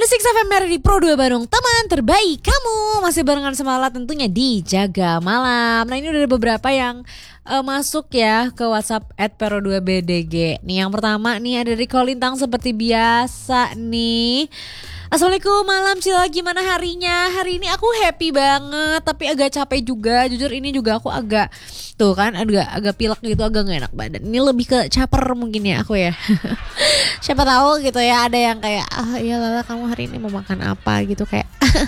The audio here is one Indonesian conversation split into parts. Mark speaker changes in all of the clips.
Speaker 1: 96 FM di Pro 2 Bandung, teman terbaik kamu. Masih barengan sama Lala tentunya di Jaga Malam. Nah, ini udah ada beberapa yang masuk ya ke WhatsApp @pro2bdg. Nih yang pertama nih ada dari Kolintang seperti biasa nih. Assalamualaikum malam Cila, gimana harinya? Hari ini aku happy banget tapi agak capek juga. Jujur ini juga aku agak tuh kan agak pilek gitu, agak gak enak badan. Ini lebih ke caper mungkin ya aku ya. Siapa tahu gitu ya, ada yang kayak ya Lala kamu hari ini mau makan apa gitu kayak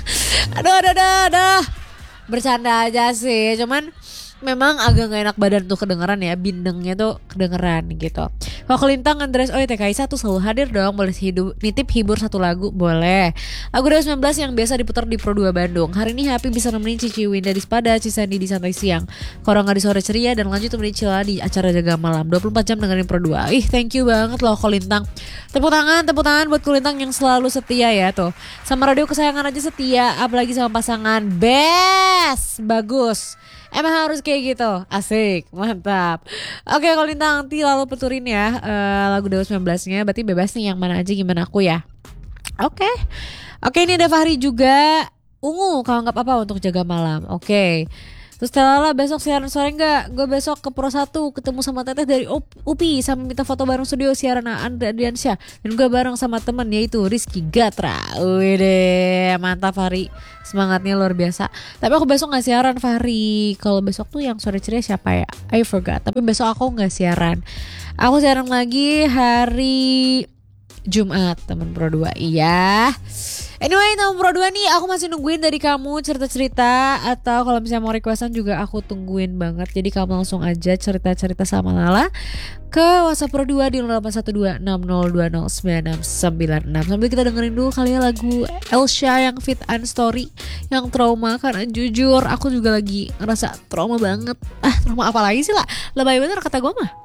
Speaker 1: aduh. Bercanda aja sih, cuman memang agak gak enak badan tuh, kedengeran ya, bindengnya tuh kedengeran gitu. Kalau Kelintang Andres TKI 1 selalu hadir dong. Boleh nitip hibur satu lagu? Boleh. Lagu 2019 yang biasa diputar di Pro 2 Bandung. Hari ini Happy bisa nemenin Cici Winda di Spada, Cisandi di Santai Siang, Koranga di Sore Ceria, dan lanjut temenin Cila di acara Jaga Malam 24 jam dengerin Pro 2. Thank you banget loh Kolintang. Tepuk tangan buat Kolintang yang selalu setia ya tuh. Sama radio kesayangan aja setia, apalagi sama pasangan. Best, bagus. Emang harus kayak gitu. Asik, mantap. Oke, Kolintang nanti lalu peturin ya lagu 2019-nya. Berarti bebas nih yang mana aja, gimana aku ya. Oke, ini ada Fahri juga. Ungu, kalau nggak apa-apa untuk Jaga Malam. Oke. Terus Lala besok siaran sore enggak? Gue besok ke Pro 1 ketemu sama Teteh dari UPI sama minta foto bareng studio siaran Andra Diansyah. Dan gue bareng sama temen yaitu Rizky Gatra. Wih, mantap Fahri. Semangatnya luar biasa. Tapi aku besok gak siaran Fahri. Kalau besok tuh yang sore ceria siapa ya? I forgot. Tapi besok aku gak siaran. Aku siaran lagi hari Jumat teman Pro 2. Iya. Anyway, teman Pro 2 nih, aku masih nungguin dari kamu cerita-cerita. Atau kalau misalnya mau requestan juga aku tungguin banget. Jadi kamu langsung aja cerita-cerita sama Lala ke WhatsApp Pro 2 di 081260209696. Sambil kita dengerin dulu kali ya lagu Elsha yang Fit and Story, yang trauma. Karena jujur aku juga lagi ngerasa trauma banget. Trauma apa lagi sih lah? Lebay bener kata gue mah.